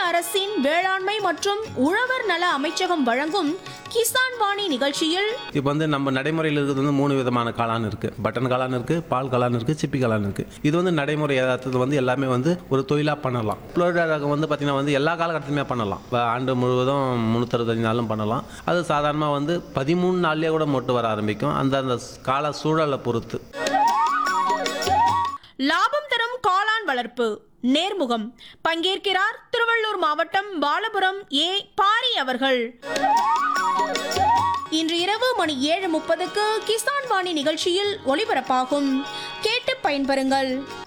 அரசின் வேளாண்மை மற்றும் உழவர் நல அமைச்சகம் வழங்கும் கிசான் வாணி நிகழ்ச்சியில் இப்போ நம்ம நடைமுறையில் இருக்கிறது 3 விதமான காளான் இருக்கு. பட்டன் காளான் இருக்கு, பால் காளான் இருக்கு, சிப்பி காளான் இருக்கு. இது நடைமுறை யதார்த்தத்தில் எல்லாமே ஒரு தொழிலா பண்ணலாம். புளோரிடா ரகம் பார்த்தீங்கன்னா எல்லா காலகட்டத்திலுமே பண்ணலாம். ஆண்டு முழுவதும் 365 நாளும் பண்ணலாம். அது சாதாரணமாக 13 நாள்லயே கூட மொட்டு வர ஆரம்பிக்கும். அந்த கால சூழலை பொறுத்து. லாபம் தரும் காளான் வளர்ப்பு நேர்முகம் பங்கேற்கிறார் திருவள்ளூர் மாவட்டம் பாலபுரம் ஏ பாரி அவர்கள். இன்று இரவு மணி 7:30க்கு கிசான் வாணி நிகழ்ச்சியில் ஒளிபரப்பாகும். கேட்டு பயன்பெறுங்கள்.